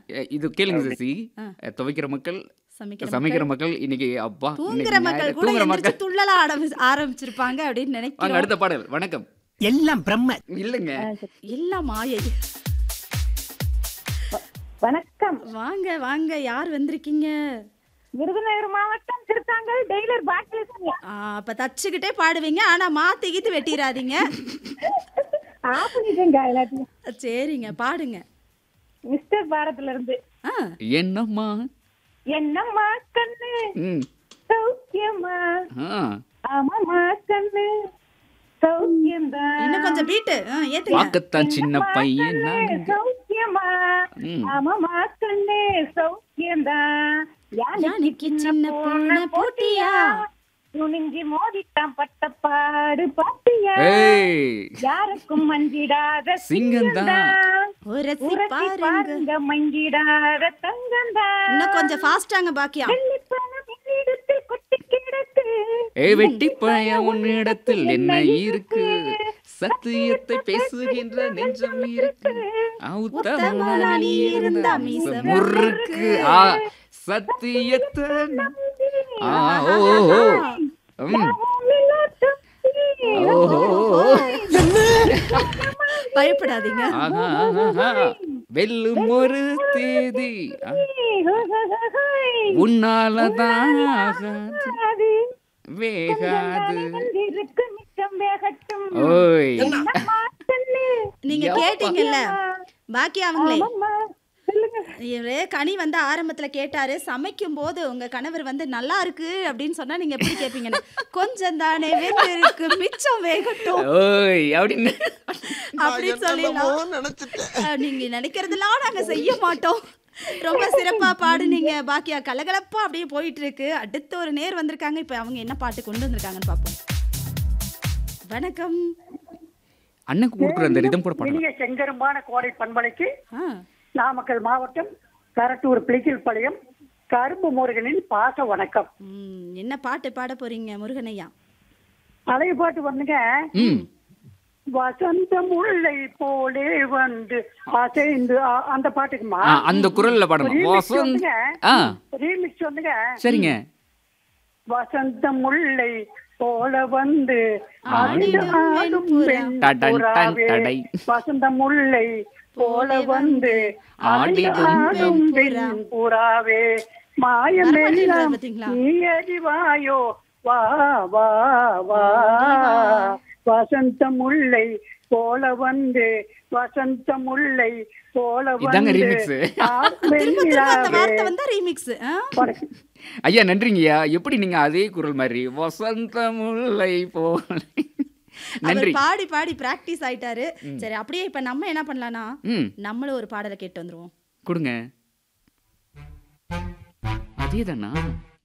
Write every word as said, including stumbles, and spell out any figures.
எ இது கேளுங்க அப்படி. சசி. ஆ. அ துவைக்கிற மக்கள், சமைக்கிற சமைக்கிற மக்கள், மக்கள் இன்னைக்கு அப்பா தூங்குற இன்னைக்கு மக்கள் ஞாயிறு கூட தூங்குற எந்திரிச்சு மக்கள். துள்ளலா ஆரம்பி ஆரம்பிச்சிருப்பாங்க அப்படின்னு வாங்க நினைக்கிறோம். அடுத்த பாடல். வணக்கம். எல்லாம் பிரம்ம. இல்லங்க. ஆ, சரி. எல்லாம் மாயை. வ- வணக்கம். வாங்க வாங்க, யார் வந்திருக்கீங்க? விருதுநகர் மாவட்டம் திருத்தாங்கல் டெய்லர் பாக்கியலட்சுமி. ஆ, அப்ப தச்சுக்கிட்டே பாடுவீங்க, ஆனா மாத்தி கீத்து வெட்டிடாதீங்க. ஆஃப் பண்ணிட்டேங்க எல்லாத்தையும். சரிங்க, பாடுங்க. மிஸ்டர் பாரத்ல இருந்து. ஆ, என்னம்மா? என்னம்மா கண்ணு ம். சௌக்கியமா? ஆ. ஆமாம்மா கண்ணு சௌக்கியம்தான். இன்னும் கொஞ்சம் பீட்டு ஏத்துங்க. பார்க்கத்தான் சின்ன என்னம்மா பையன் கண்ணு நான். சௌக்கியமா? ம். ஆமாம்மா கண்ணு சௌக்கியம்தான். யானைக்கு யானைக்கு சின்ன சின்ன பூனை பூனை போட்டியா? துணிஞ்சி மோதிட்டான் பட்டப்பாடு பாத்தியா? ஏய். யாருக்கும் மஞ்சிடாத சிங்கம்தான். சிங்கம்தான். உரசி உரசி பாருங்க. பாருங்க மஞ்சிடாத தங்கம்தான். இன்னும் கொஞ்சம் ஃபாஸ்டாங்க பாக்கியா. வெள்ளிப்பணம் என்னிடத்தில் கொட்டி கிடக்கு. ஏய் வெட்டி பைய உன்னிடத்தில் என்ன இருக்கு? சத்தியத்தை பேசுகின்ற நெஞ்சம் இருக்கு. உத்தமனா நீ இருந்தா மீச முறுக்கு. ஆ சத்தியத்தை ந- ஆ ஓ ஓ ம் யாவுமில்லா தம்பி. ஓஹோ. பயப்படாதீங்க. ஆஹா ஆஹா. வெல்லும் ஒரு தேதி ஆ, உன்னாலதான் ஆகாது வேகாது. இருக்கு மிச்சம் வேகட்டும். ஓய். என்னம்மா கண்ணு நீங்க யப்பா. கேட்டீங்கல்ல பாக்கியா அவங்களே, ஆமாம்மா சொல்லுங்க. இவரு கனி வந்து ஆரம்பத்துல கேட்டாரு, சமைக்கும் போது உங்க கணவர் வந்து நல்லா இருக்கு அப்படின்னு சொன்னா நீங்க எப்படி கேட்பீங்கன்னு. கொஞ்சம் தானே வெந்து இருக்கு மிச்சம் வேகட்டும் ஓய் அப்படின்னு அப்படின்னு சொல்லிடலாம். அஹ், நீங்க நினைக்கிறதெல்லாம் நாங்க செய்ய மாட்டோம். ரொம்ப சிறப்பா பாடுனீங்க பாக்கியா. கலகலப்பா அப்படியே போயிட்டு இருக்கு. அடுத்த ஒரு நேர் வந்திருக்காங்க. இப்ப அவங்க என்ன பாட்டு கொண்டு வந்திருக்காங்கன்னு பாப்போம். வணக்கம். அண்ணனுக்கு கொடுக்குற அந்த ரிதம் கூட பாடலாம். இனிய செங்கரும்பான கோடை பண்பலைக்கு ஆ, நாமக்கல் மாவட்டம் கரட்டூர் பிளிக்கில் பாளையம் கரும்பு முருகனின் பாச வணக்கம். ம், என்ன பாட்டு பாட போறீங்க முருகனையா? பழைய பாட்டு வந்துங்க. ம். வசந்த முல்லை போலே வந்து அசைந்து அ- அந்த பாட்டுக்குமா ஆ, அந்த குரல்ல பாடணும். ரீமிக்ஸ் வசந்த். வந்துங்க. ஆ ரீமிக்ஸ் வந்துங்க. சரிங்க. வசந்த முல்லை போல வந்து ஆடிடும் ஆடிடும் ஆடும் வெண்புறா. வெண் டன் டன் புறாவே. டடை. வசந்த முல்லை போல வந்து ஆடிடும் ஆடும் வெண்புறா. வெண் புறாவே மரமண்டின்றது மாயமெல்லாம் பாத்தீங்களா? நீ அறிவாயோ வா வா வா வசந்த முல்லை போல வந்து வசந்த முல்லை போல இதாங்க வந்து remix. ஆ, திரும்ப திரும்ப அந்த வெண்ணிலாவே. வார்த்தை வந்தா ரீமிக்ஸ். வணக்கம். ஐயா நன்றிங்கய்யா. எப்படி நீங்க அதே குரல் மாதிரி வசந்த முல்லை போல. நன்றி. அவர் பாடி பாடி பிராக்டிஸ் ஆயிட்டாரு. சரி, அப்படியே இப்ப நம்ம என்ன பண்ணலாம்னா ம் நம்மளும் ஒரு பாடலை கேட்டு வந்துருவோம். கொடுங்க. அதேதானா?